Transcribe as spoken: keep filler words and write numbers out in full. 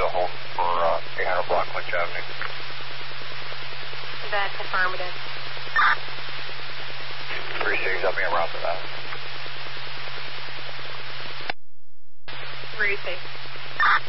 still holding for uh, eight hundred block Lynch Avenue. That's affirmative. three six, help me around to that. three six.